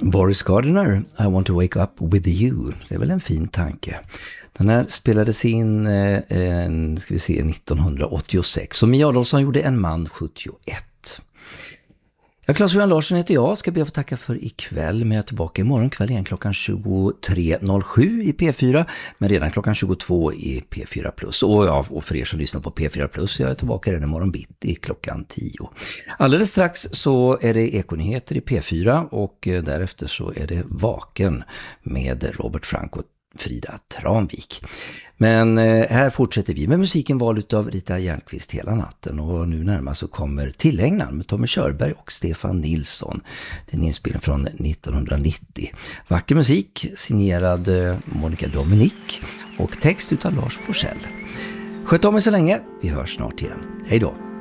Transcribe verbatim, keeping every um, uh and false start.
Boris Gardiner, I want to wake up with you. Det är väl en fin tanke. Den här spelades in eh, ska vi se, nittonhundraåttiosex. Och Mia Adolfsson gjorde En man sjuttioett. Ja, Claes-Johan Larsson heter jag. Ska be att få tacka för ikväll. Men jag är tillbaka imorgon kväll igen klockan tjugotre noll sju i P fyra. Men redan klockan tjugotvå i P fyra plus. Och, ja, och för er som lyssnar på P fyra plus, jag är tillbaka redan imorgon bitti klockan tio. Alldeles strax så är det Ekonyheter i P fyra. Och därefter så är det Vaken med Robert Frank och Frida Tranvik. Men eh, här fortsätter vi med musiken val av Rita Järnqvist hela natten, och nu närmast så kommer Tillägnan med Tommy Körberg och Stefan Nilsson. Det är en inspelning från nittonhundranittio. Vacker musik signerad eh, Monica Dominic och text utav Lars Forssell. Sköt om er så länge, vi hörs snart igen. Hej då!